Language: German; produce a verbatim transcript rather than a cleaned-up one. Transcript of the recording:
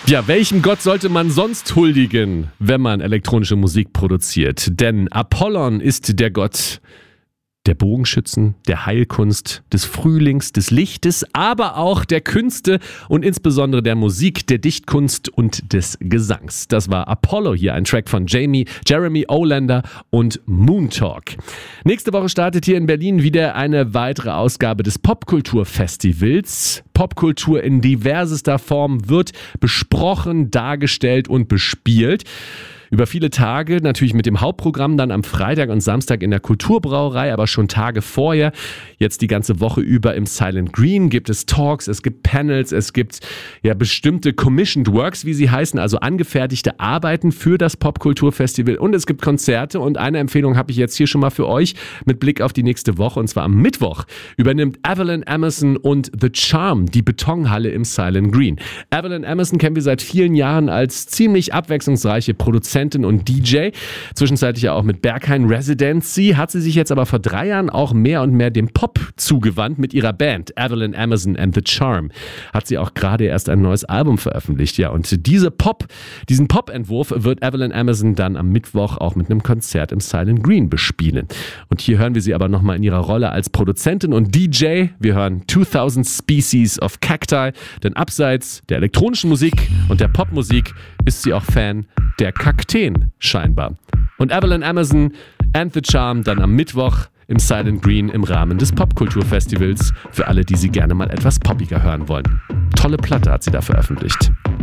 Ja, welchem Gott sollte man sonst huldigen, wenn man elektronische Musik produziert? Denn Apollon ist der Gott der Bogenschützen, der Heilkunst, des Frühlings, des Lichtes, aber auch der Künste und insbesondere der Musik, der Dichtkunst und des Gesangs. Das war Apollo hier, ein Track von Jamie, Jeremy Olander und Moon Talk. Nächste Woche startet hier in Berlin wieder eine weitere Ausgabe des Popkulturfestivals. Popkultur in diversester Form wird besprochen, dargestellt und bespielt. Über viele Tage, natürlich mit dem Hauptprogramm dann am Freitag und Samstag in der Kulturbrauerei, aber schon Tage vorher. Jetzt die ganze Woche über im Silent Green gibt es Talks, es gibt Panels, es gibt ja bestimmte Commissioned Works, wie sie heißen, also angefertigte Arbeiten für das Popkulturfestival, und es gibt Konzerte, und eine Empfehlung habe ich jetzt hier schon mal für euch mit Blick auf die nächste Woche, und zwar am Mittwoch übernimmt Evelyn Emerson und The Charm die Betonhalle im Silent Green. Evelyn Emerson kennen wir seit vielen Jahren als ziemlich abwechslungsreiche Produzentin und D J, zwischenzeitlich ja auch mit Berghain Residency, hat sie sich jetzt aber vor drei Jahren auch mehr und mehr dem Pop zugewandt mit ihrer Band Evelyn Emerson and the Charm. Hat sie auch gerade erst ein neues Album veröffentlicht, ja, und diese Pop, diesen Pop-Entwurf wird Evelyn Emerson dann am Mittwoch auch mit einem Konzert im Silent Green bespielen. Und hier hören wir sie aber nochmal in ihrer Rolle als Produzentin und D J. Wir hören zweitausend Species of Cacti, denn abseits der elektronischen Musik und der Popmusik ist sie auch Fan der Kakteen scheinbar. Und Evelyn Emerson and the Charm dann am Mittwoch im Silent Green im Rahmen des Popkulturfestivals für alle, die sie gerne mal etwas poppiger hören wollen. Tolle Platte hat sie da veröffentlicht.